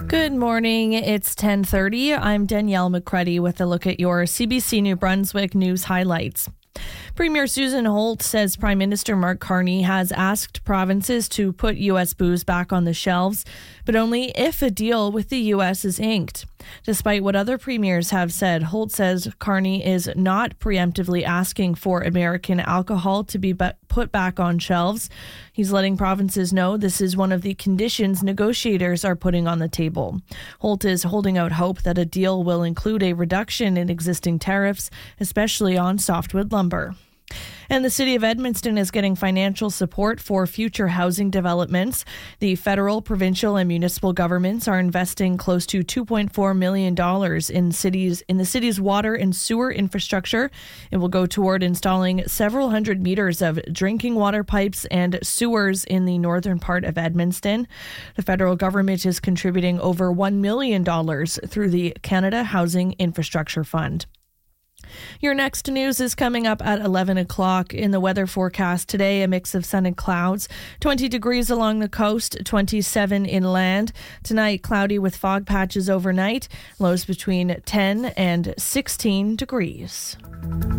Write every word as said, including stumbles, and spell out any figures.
Good morning. It's ten thirty. I'm Danielle McCruddy with a look at your C B C New Brunswick news highlights. Premier Susan Holt says Prime Minister Mark Carney has asked provinces to put U S booze back on the shelves, but only if a deal with the U S is inked. Despite what other premiers have said, Holt says Carney is not preemptively asking for American alcohol to be put back on shelves. He's letting provinces know this is one of the conditions negotiators are putting on the table. Holt is holding out hope that a deal will include a reduction in existing tariffs, especially on softwood lumber. And the City of Edmundston is getting financial support for future housing developments. The federal, provincial, and municipal governments are investing close to two point four million dollars in cities in the city's water and sewer infrastructure. It will go toward installing several hundred meters of drinking water pipes and sewers in the northern part of Edmundston. The federal government is contributing over one million dollars through the Canada Housing Infrastructure Fund. Your next news is coming up at eleven o'clock. In the weather forecast today, a mix of sun and clouds. twenty degrees along the coast, twenty-seven inland. Tonight, cloudy with fog patches overnight. Lows between ten and sixteen degrees.